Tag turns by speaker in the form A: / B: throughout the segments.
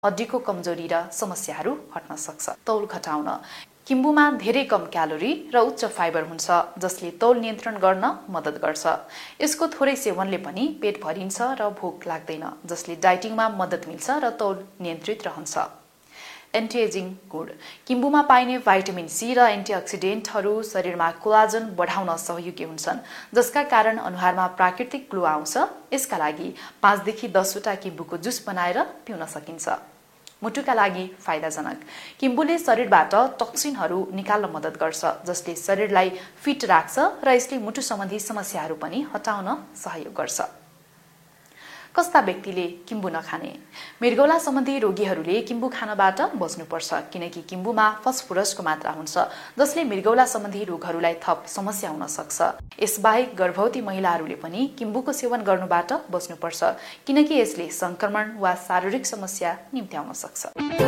A: हड्डीको कमजोरी र समस्याहरू हट्न सक्छ। तौल घटाउन किम्बुमा धेरै कम क्यालोरी र उच्च फाइबर हुन्छ जसले तौल नियन्त्रण गर्न मद्दत गर्छ। यसको थोरै सेवनले पनि पेट भरिन्छ र भोक लाग्दैन जसले डाइटिङमा मद्दत मिल्छ र तौल नियन्त्रित रहन्छ। एन्टी-एजिङ गुण किम्बुमा पाइने भाइटामिन सी र एन्टिअक्सिडेन्टहरू शरीरमा कोलाजन बढाउन सहयोगी हुन्छन् जसका कारण अनुहारमा प्राकृतिक ग्लो आउँछ। यसका लागि 5 देखि 10 वटा किम्बुको जुस बनाएर पिउन सकिन्छ। मुटुका लागि फाइदाजनक किम्बुले शरीरबाट टक्सिनहरू निकाल्न मद्दत गर्छ जसले शरीरलाई फिट राख्छ र यसले मुटु सम्बन्धी समस्याहरू पनि हटाउन सहयोग गर्छ। कस्ता व्यक्तिले किम्बु नखाने? मृगौला सम्बन्धी रोगीहरूले किम्बु खानबाट बच्नुपर्छ किनकि किम्बुमा फस्फोरसको मात्रा हुन्छ जसले मृगौला सम्बन्धी रोगहरूलाई थप समस्या हुन सक्छ। यसबाहेक गर्भवती महिलाहरूले पनि किम्बुको सेवन गर्नुबाट बच्नुपर्छ किनकि यसले संक्रमण वा शारीरिक समस्या निम्त्याउन सक्छ।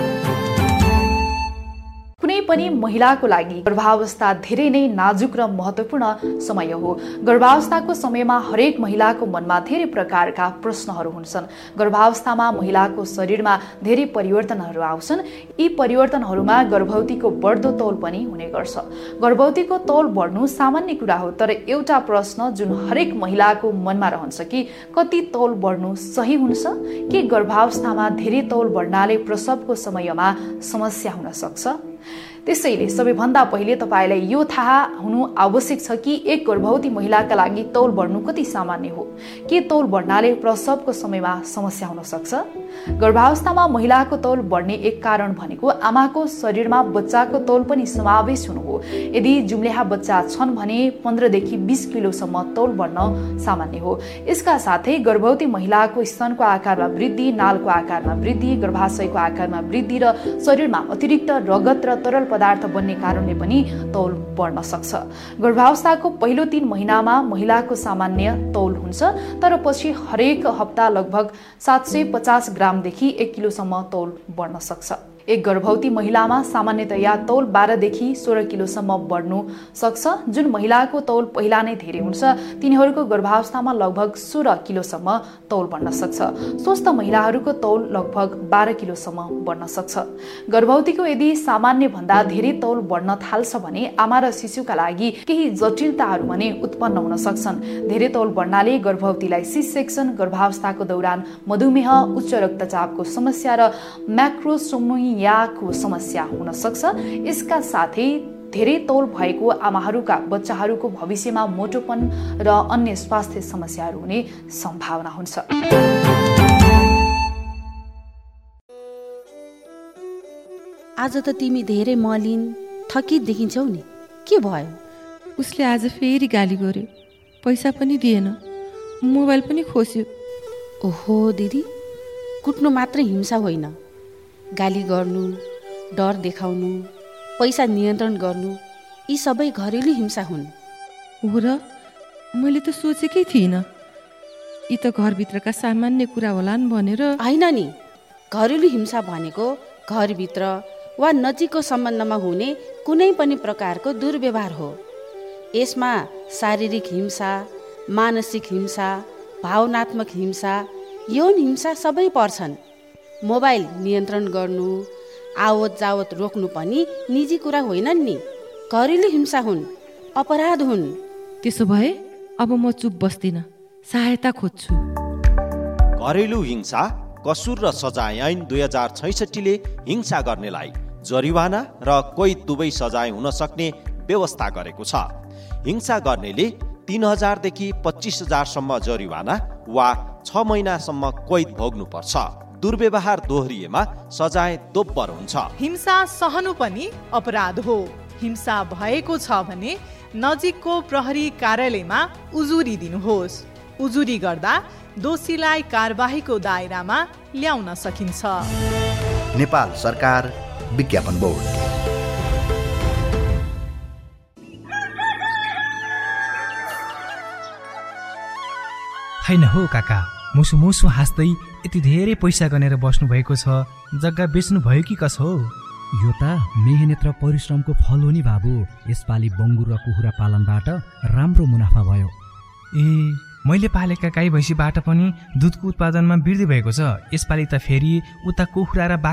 A: कुनै पनि महिलाको लागि गर्भावस्था धेरै नै नाजुक र महत्त्वपूर्ण समय हो। गर्भावस्थाको समयमा हरेक महिलाको मनमा धेरै प्रकारका प्रश्नहरू हुन्छन्। गर्भावस्थामा महिलाको शरीरमा धेरै परिवर्तनहरू आउँछन्। यी परिवर्तनहरूमा गर्भवतीको बढ्दो तौल पनि हुने गर्छ। गर्भवतीको तौल बढ्नु सामान्य कुरा हो, तर एउटा प्रश्न जुन हरेक महिलाको मनमा रहन्छ कि कति तौल बढ्नु सही हुन्छ? के गर्भावस्थामा धेरै तौल बढ्नाले प्रसवको समयमा समस्या हुन सक्छ? त्यसैले सबैभन्दा पहिले तपाईलाई यो थाहा हुनु आवश्यक छ कि एक गर्भवती महिलाका लागि तौल बढ्नु कति सामान्य हो। के तौल बढ्नाले प्रसवको समयमा समस्या हुन सक्छ? गर्भावस्थामा महिलाको तौल बढ्ने एक कारण भनेको आमाको शरीरमा बच्चाको तौल पनि समावेश हुनु हो। यदि जुम्ल्याहा बच्चा छन् भने 15 देखि 20 किलोसम्म तौल बढ्न सामान्य हो। यसका साथै गर्भवती महिलाको स्तनको आकारमा वृद्धि, नालको आकारमा वृद्धि, गर्भाशयको आकारमा वृद्धि र शरीरमा अतिरिक्त रगत र तरल पदार्थ बन्ने कारणले पनि तौल बढ्न सक्छ। गर्भावस्थाको पहिलो 3 महिनामा महिलाको सामान्य तौल हुन्छ, तर पछि हरेक हप्ता लगभग 750 ग्रामदेखि 1 किलोसम्म तौल बढ्न सक्छ। एक गर्भवती महिलामा सामान्यतया तौल 12 देखि 16 किलोसम्म बढ्नु सक्छ। जुन महिलाको तौल पहिला नै धेरै हुन्छ तिनीहरूको गर्भावस्थामा लगभग 16 किलोसम्म तौल बढ्न सक्छ। स्वस्थ महिलाहरूको तौल लगभग 12 किलोसम्म बढ्न सक्छ। गर्भवतीको यदि सामान्य भन्दा धेरै तौल बढ्न थाल्छ भने आमा र शिशुका लागि केही जटिलताहरू भने उत्पन्न हुन सक्छन्। धेरै तौल बढ्नाले गर्भवतीलाई सी सेक्सन, गर्भावस्थाको दौरान मधुमेह, उच्च रक्तचापको समस्या र म्याक्रोसोमियाको समस्या हुन सक्छ। यसका साथै धेरै तौल भएको आमाहरूका बच्चाहरूको भविष्यमा मोटोपन र अन्य स्वास्थ्य समस्याहरू हुने सम्भावना हुन्छ।
B: आज त तिमी धेरै मलिन, थकित देखिन्छौ नि, के भयो?
C: उसले आज फेरि गाली गर्यो, पैसा पनि दिएन, मोबाइल पनि खोस्यो।
B: ओहो दिदी, कुट्नु मात्रै हिंसा होइन, गाली गर्नु, डर देखाउनु, पैसा नियन्त्रण गर्नु, यी सबै घरेलु हिंसा हुन्।
C: हो र? मैले त सोचेकै थिइनँ। यी त घरभित्रका सामान्य कुरा होलान् भनेर।
B: होइन नि, घरेलु हिंसा भनेको घरभित्र वा नजिकको सम्बन्धमा हुने कुनै पनि प्रकारको दुर्व्यवहार हो। यसमा शारीरिक हिंसा, मानसिक हिंसा, भावनात्मक हिंसा, यौन हिंसा सबै पर्छन्। मोबाइल नियन्त्रण गर्नु, आवत जावत रोक्नु पनि निजी कुरा होइनन् नि, घरेलु हिंसा हुन्, अपराध हुन्।
C: त्यसो भए अब म चुप बस्दिनँ, सहायता खोज्छु।
D: घरेलु हिंसा कसुर र सजाय ऐन 2066 ले हिंसा गर्नेलाई जरिवाना र कैद दुवै सजाय हुन सक्ने व्यवस्था गरेको छ। हिंसा गर्नेले 3000 देखि 25000 सम्म जरिवाना वा 6 महिनासम्म कैद भोग्नुपर्छ। दुर्व्यवहार दोहोरिएमा सजाय दोब्बर हुन्छ।
E: हिंसा सहनु पनि अपराध हो। हिंसा भएको छ भने नजिकको प्रहरी कार्यालयमा उजुरी दिनुहोस्। उजुरी गर्दा दोषीलाई कारबाहीको दायरामा ल्याउन सकिन्छ।
F: नेपाल सरकार विज्ञापन बोर्ड।
G: हैन हो काका, मुसु मुसु हाँस्दै यति धेरै पैसा गनेर बस्नु भएको छ, जग्गा बेच्नु भयो कि कसो हो?
H: यो त मेहनत र परिश्रमको फल हो नि बाबु। यसपालि बङ्गुर र कुखुरा पालनबाट राम्रो मुनाफा भयो।
G: ए मैले पालेका गाई भैँसीबाट पनि दुधको उत्पादनमा वृद्धि भएको छ। यसपालि त फेरि उता कुखुरा र